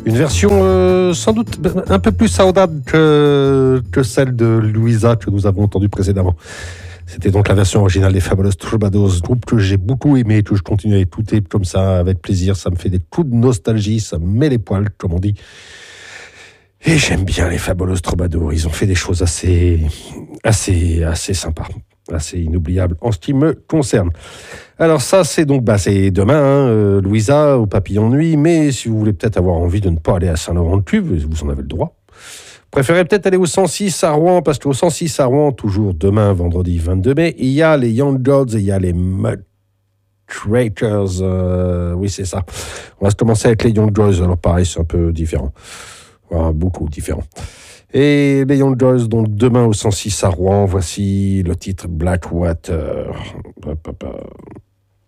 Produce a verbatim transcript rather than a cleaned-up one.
Une version euh, sans doute un peu plus saudade que, que celle de Louisa que nous avons entendue précédemment. C'était donc la version originale des Fabulous Troubadours, groupe que j'ai beaucoup aimé, que je continue à écouter comme ça avec plaisir. Ça me fait des coups de nostalgie, ça me met les poils, comme on dit. Et j'aime bien les Fabulous Troubadours. Ils ont fait des choses assez, assez, assez sympas, assez inoubliables en ce qui me concerne. Alors ça, c'est donc bah, c'est demain, hein, euh, Louisa au Papillon de Nuit. Mais si vous voulez peut-être avoir envie de ne pas aller à Saint-Laurent-de-Cuve, vous en avez le droit. Préférez peut-être aller au cent six à Rouen, parce qu'au cent six à Rouen, toujours demain, vendredi vingt-deux mai, il y a les Young Gods et il y a les Mud Traitors. Euh, oui, c'est ça. On va se commencer avec les Young Gods. Alors pareil, c'est un peu différent. Enfin, beaucoup différent. Et les Young Gods, donc demain au cent six à Rouen, voici le titre Blackwater. Hop, hop, hop.